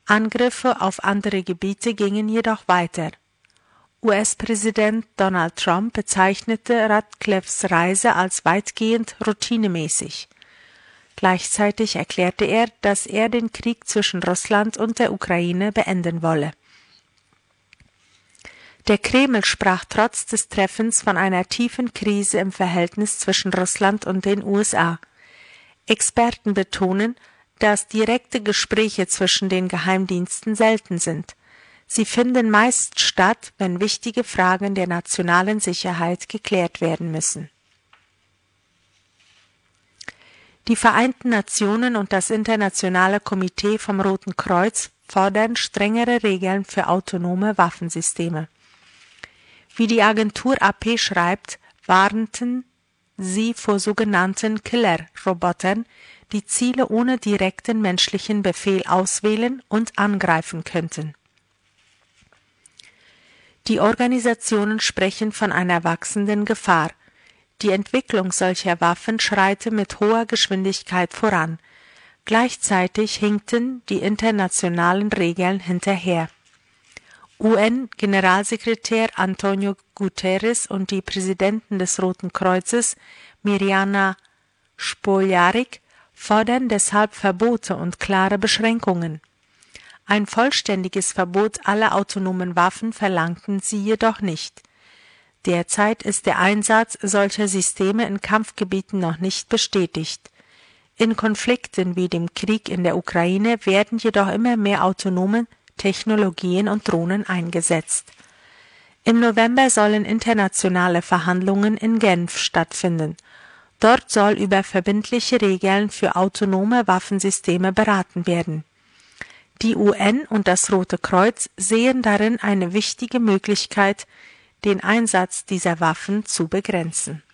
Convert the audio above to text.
Angriffe auf andere Gebiete gingen jedoch weiter. US-Präsident Donald Trump bezeichnete Ratcliffes Reise als weitgehend routinemäßig. Gleichzeitig erklärte er, dass er den Krieg zwischen Russland und der Ukraine beenden wolle. Der Kreml sprach trotz des Treffens von einer tiefen Krise im Verhältnis zwischen Russland und den USA. Experten betonen, dass direkte Gespräche zwischen den Geheimdiensten selten sind. Sie finden meist statt, wenn wichtige Fragen der nationalen Sicherheit geklärt werden müssen. Die Vereinten Nationen und das Internationale Komitee vom Roten Kreuz fordern strengere Regeln für autonome Waffensysteme. Wie die Agentur AP schreibt, warnten sie vor sogenannten Killer-Robotern, die Ziele ohne direkten menschlichen Befehl auswählen und angreifen könnten. Die Organisationen sprechen von einer wachsenden Gefahr. Die Entwicklung solcher Waffen schreite mit hoher Geschwindigkeit voran. Gleichzeitig hinkten die internationalen Regeln hinterher. UN-Generalsekretär Antonio Guterres und die Präsidentin des Roten Kreuzes, Mirjana Spoljaric, fordern deshalb Verbote und klare Beschränkungen. Ein vollständiges Verbot aller autonomen Waffen verlangten sie jedoch nicht. Derzeit ist der Einsatz solcher Systeme in Kampfgebieten noch nicht bestätigt. In Konflikten wie dem Krieg in der Ukraine werden jedoch immer mehr autonome Technologien und Drohnen eingesetzt. Im November sollen internationale Verhandlungen in Genf stattfinden. Dort soll über verbindliche Regeln für autonome Waffensysteme beraten werden. Die UN und das Rote Kreuz sehen darin eine wichtige Möglichkeit, den Einsatz dieser Waffen zu begrenzen.